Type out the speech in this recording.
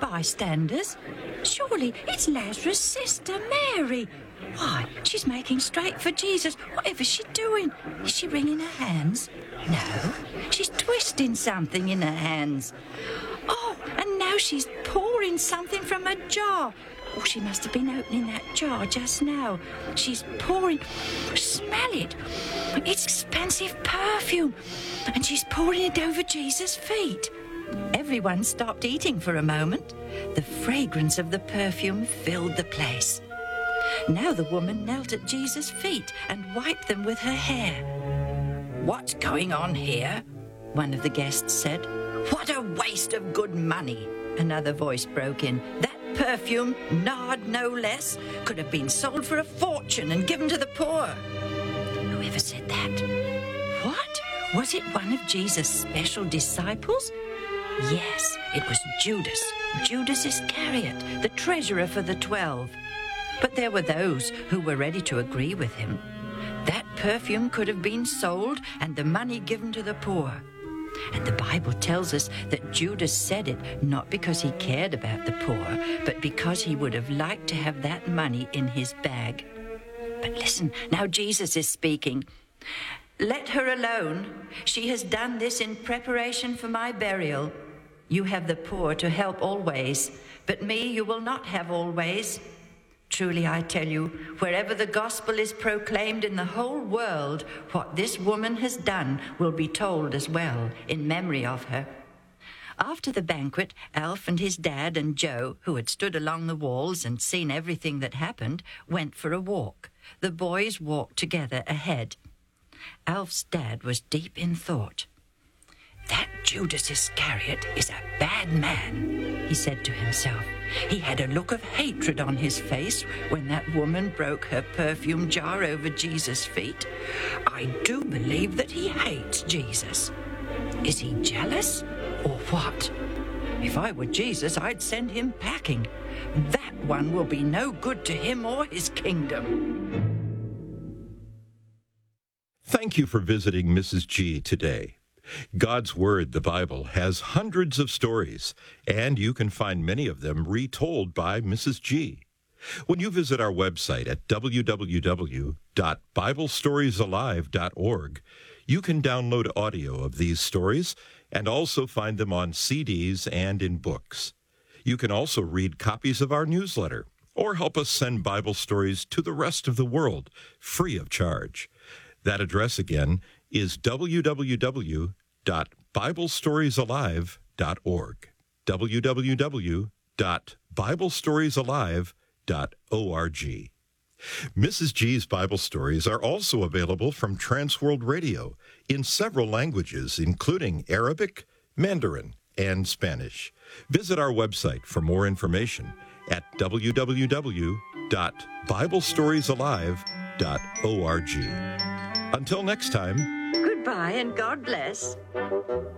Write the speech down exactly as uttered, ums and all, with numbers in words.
bystanders. Surely it's Lazarus' sister, Mary. Why, she's making straight for Jesus. Whatever's she doing? Is she wringing her hands? No, she's twisting something in her hands. Oh, and now she's pouring something from a jar. Oh, she must have been opening that jar just now. She's pouring... Smell it. It's expensive perfume. And she's pouring it over Jesus' feet. Everyone stopped eating for a moment. The fragrance of the perfume filled the place. Now the woman knelt at Jesus' feet and wiped them with her hair. "What's going on here?" one of the guests said. "What a waste of good money," another voice broke in. "That perfume, nard no less, could have been sold for a fortune and given to the poor." Whoever said that? What? Was it one of Jesus' special disciples? Yes, it was Judas, Judas Iscariot, the treasurer for the twelve. But there were those who were ready to agree with him. That perfume could have been sold and the money given to the poor. And the Bible tells us that Judas said it not because he cared about the poor, but because he would have liked to have that money in his bag. But listen, now Jesus is speaking. "Let her alone. She has done this in preparation for my burial. You have the poor to help always, but me you will not have always. Truly I tell you, wherever the gospel is proclaimed in the whole world, what this woman has done will be told as well in memory of her." After the banquet, Alf and his dad and Joe, who had stood along the walls and seen everything that happened, went for a walk. The boys walked together ahead. Alf's dad was deep in thought. "That Judas Iscariot is a bad man," he said to himself. He had a look of hatred on his face when that woman broke her perfume jar over Jesus' feet. I do believe that he hates Jesus. Is he jealous or what? If I were Jesus, I'd send him packing. That one will be no good to him or his kingdom. Thank you for visiting Missus G today. God's Word, the Bible, has hundreds of stories, and you can find many of them retold by Missus G. When you visit our website at w w w dot bible stories alive dot org, you can download audio of these stories and also find them on C Ds and in books. You can also read copies of our newsletter or help us send Bible stories to the rest of the world free of charge. That address again is w w w dot bible stories alive dot org. w w w dot bible stories alive dot org. Missus G's Bible stories are also available from Transworld Radio in several languages, including Arabic, Mandarin, and Spanish. Visit our website for more information at w w w dot bible stories alive dot org. Until next time, Goodbye and God bless.